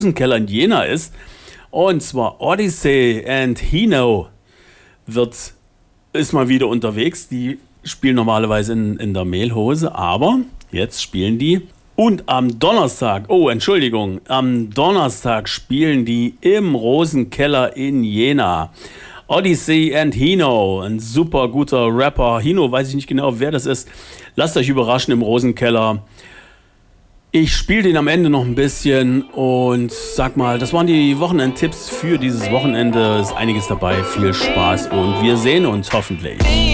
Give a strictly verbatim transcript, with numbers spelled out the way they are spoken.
Keller in Jena ist. Und zwar Odyssey and Hino wird, ist mal wieder unterwegs. Die spielen normalerweise in, in der Mehlhose, aber jetzt spielen die. Und am Donnerstag, oh Entschuldigung, am Donnerstag spielen die im Rosenkeller in Jena. Odyssey and Hino, ein super guter Rapper. Hino, weiß ich nicht genau, wer das ist. Lasst euch überraschen im Rosenkeller. Ich spiele den am Ende noch ein bisschen und sag mal, das waren die Wochenendtipps für dieses Wochenende. Ist einiges dabei, viel Spaß und wir sehen uns hoffentlich.